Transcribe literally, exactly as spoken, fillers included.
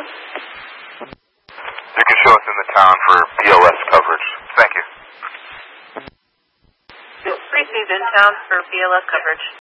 You can show us in the town for B L S coverage. Thank you. Received in town for B L S coverage.